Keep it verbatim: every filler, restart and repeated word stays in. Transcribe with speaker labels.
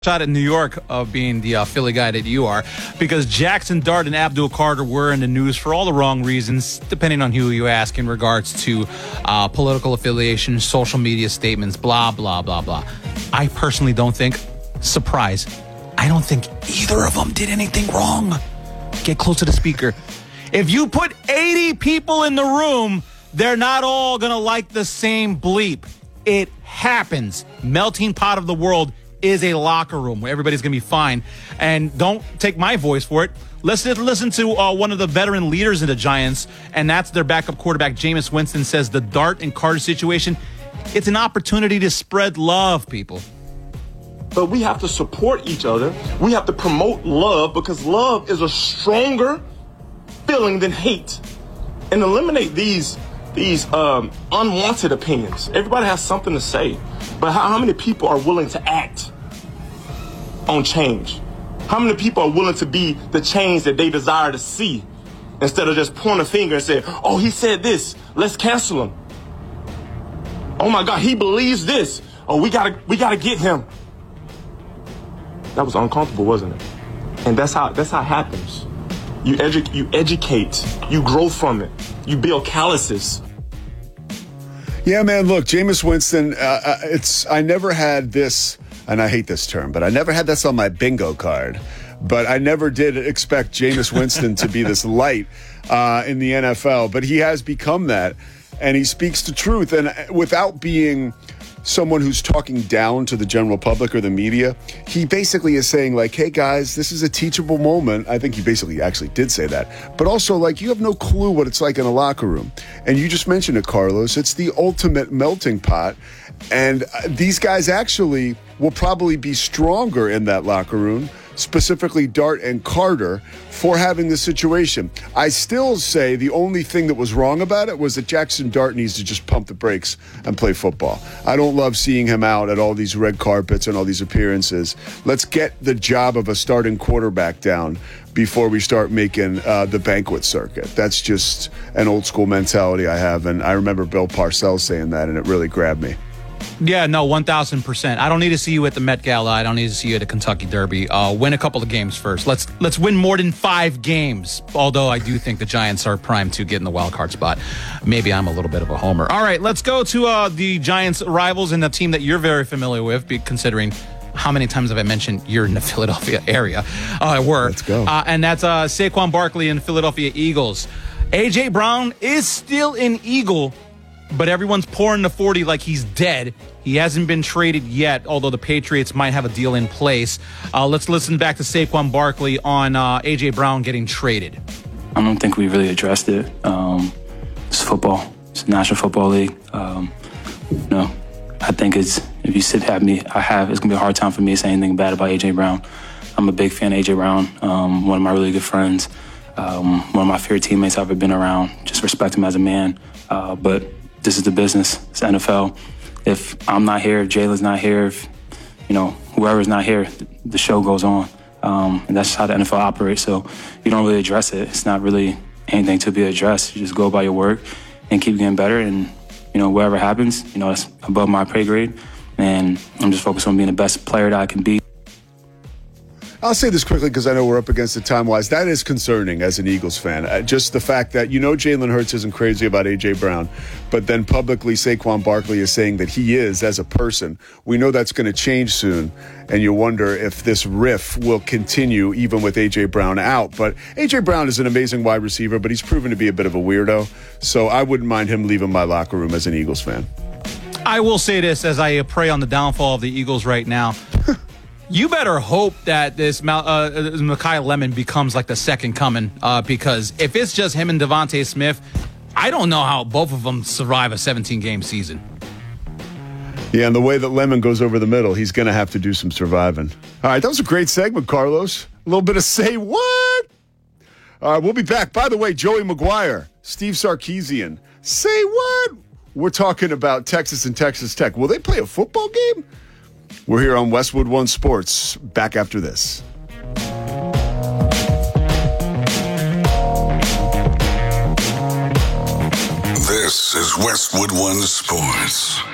Speaker 1: shot at New York of being the uh, Philly guy that you are, because Jackson Dart and Abdul Carter were in the news for all the wrong reasons, depending on who you ask, in regards to uh, political affiliation, social media statements, blah, blah, blah, blah. I personally don't think, surprise, I don't think either of them did anything wrong. Get close to the speaker. If you put eighty people in the room, they're not all going to like the same bleep. It happens. Melting pot of the world is a locker room where everybody's going to be fine. And don't take my voice for it. Let's listen to uh, one of the veteran leaders in the Giants, and that's their backup quarterback, Jameis Winston, says the Dart and Carter situation, it's an opportunity to spread love, people.
Speaker 2: But we have to support each other. We have to promote love, because love is a stronger feeling than hate. And eliminate these these um, unwanted opinions. Everybody has something to say. But how, how many people are willing to act on change? How many people are willing to be the change that they desire to see, instead of just pointing a finger and saying, oh, he said this, let's cancel him. Oh my God, he believes this. Oh, we gotta we gotta get him. That was uncomfortable, wasn't it? And that's how that's how it happens. You edu- you educate, you grow from it, you build calluses.
Speaker 3: Yeah, man, look, Jameis Winston, uh, it's I never had this, and I hate this term, but I never had this on my bingo card. But I never did expect Jameis Winston to be this light uh, in the N F L. But he has become that, and he speaks the truth. And without being someone who's talking down to the general public or the media, he basically is saying, like, hey, guys, this is a teachable moment. I think he basically actually did say that. But also, like, you have no clue what it's like in a locker room. And you just mentioned it, Carlos. It's the ultimate melting pot. And these guys actually will probably be stronger in that locker room, specifically Dart and Carter, for having this situation. I still say the only thing that was wrong about it was that Jackson Dart needs to just pump the brakes and play football. I don't love seeing him out at all these red carpets and all these appearances. Let's get the job of a starting quarterback down before we start making uh, the banquet circuit. That's just an old school mentality I have, and I remember Bill Parcells saying that, and it really grabbed me.
Speaker 1: Yeah, no, one thousand percent. I don't need to see you at the Met Gala. I don't need to see you at the Kentucky Derby. Uh, win a couple of games first. Let's let's win more than five games, although I do think the Giants are primed to get in the wild card spot. Maybe I'm a little bit of a homer. All right, let's go to uh, the Giants' rivals and the team that you're very familiar with, be considering how many times have I mentioned you're in the Philadelphia area. Uh, were.
Speaker 3: Let's go.
Speaker 1: Uh, and that's uh, Saquon Barkley and the Philadelphia Eagles. A J. Brown is still an Eagle, but everyone's pouring the forty like he's dead. He hasn't been traded yet, although the Patriots might have a deal in place. Uh, let's listen back to Saquon Barkley on uh, A J. Brown getting traded.
Speaker 4: I don't think we really addressed it. Um, it's football. It's the National Football League. Um, you know, I think it's, if you sit have me, I have, it's going to be a hard time for me to say anything bad about A J. Brown. I'm a big fan of A J. Brown, um, one of my really good friends, um, one of my favorite teammates I've ever been around. Just respect him as a man. Uh, but this is the business. It's the N F L. If I'm not here, if Jalen's not here, if, you know, whoever's not here, the show goes on. Um, and that's just how the N F L operates. So you don't really address it. It's not really anything to be addressed. You just go about your work and keep getting better. And, you know, whatever happens, you know, it's above my pay grade. And I'm just focused on being the best player that I can be.
Speaker 3: I'll say this quickly because I know we're up against it time-wise. That is concerning as an Eagles fan. Uh, just the fact that, you know, Jalen Hurts isn't crazy about A J. Brown, but then publicly Saquon Barkley is saying that he is as a person. We know that's going to change soon, and you wonder if this riff will continue even with A J. Brown out. But A J. Brown is an amazing wide receiver, but he's proven to be a bit of a weirdo, so I wouldn't mind him leaving my locker room as an Eagles fan.
Speaker 1: I will say this as I pray on the downfall of the Eagles right now. You better hope that this uh, Mekhi Lemon becomes like the second coming, uh, because if it's just him and Devontae Smith, I don't know how both of them survive a seventeen-game season.
Speaker 3: Yeah, and the way that Lemon goes over the middle, he's going to have to do some surviving. All right, that was a great segment, Carlos. A little bit of say what? All right, we'll be back. By the way, Joey McGuire, Steve Sarkisian, say what? We're talking about Texas and Texas Tech. Will they play a football game? We're here on Westwood One Sports. Back after this.
Speaker 5: This is Westwood One Sports.